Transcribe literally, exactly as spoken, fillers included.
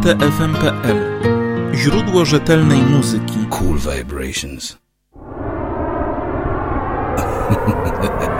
t f m kropka p l. Źródło rzetelnej muzyki. Cool Vibrations.